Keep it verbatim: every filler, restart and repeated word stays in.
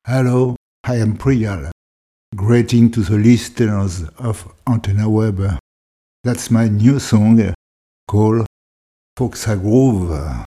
Hello, I am Priyal. Greeting to the listeners of Antenna Web. That's my new song called Foxa Groove.